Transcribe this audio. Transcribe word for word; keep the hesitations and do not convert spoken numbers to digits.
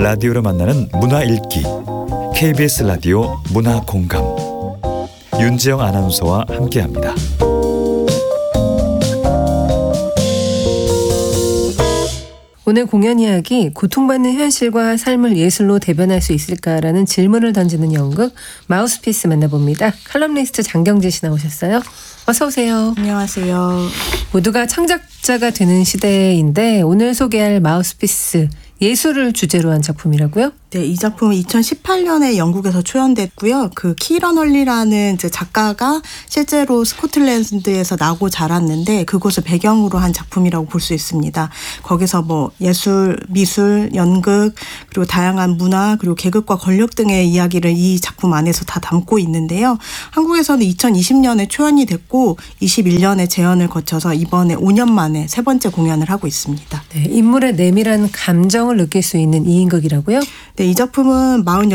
라디오로 만나는 문화 읽기 케이비에스 라디오 문화 공감 윤지영 아나운서와 함께합니다. 오늘 공연 이야기, 고통받는 현실과 삶을 예술로 대변할 수 있을까라는 질문을 던지는 연극 마우스피스 만나봅니다. 칼럼니스트 장경재 씨 나오셨어요. 어서 오세요. 안녕하세요. 모두가 창작자가 되는 시대인데 오늘 소개할 마우스피스, 예술을 주제로 한 작품이라고요? 네, 이 작품은 이천십팔 년에 영국에서 초연됐고요. 그 키런 헐리라는 이제 작가가 실제로 스코틀랜드에서 나고 자랐는데 그곳을 배경으로 한 작품이라고 볼 수 있습니다. 거기서 뭐 예술, 미술, 연극, 그리고 다양한 문화, 그리고 계급과 권력 등의 이야기를 이 작품 안에서 다 담고 있는데요. 한국에서는 이천이십 년에 초연이 됐고 이십일 년에 재연을 거쳐서 이번에 오 년 만에 세 번째 공연을 하고 있습니다. 네, 인물의 내밀한 감정을 느낄 수 있는 이 인극이라고요? 네, 이 작품은